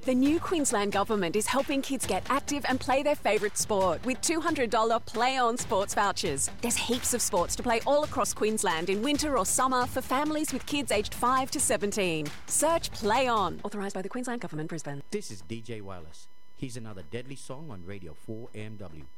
The new Queensland Government is helping kids get active and play their favourite sport with $200 Play On sports vouchers. There's heaps of sports to play all across Queensland in winter or summer for families with kids aged 5 to 17. Search Play On. Authorised by the Queensland Government, Brisbane. This is DJ Wireless. Here's another deadly song on Radio 4AMW.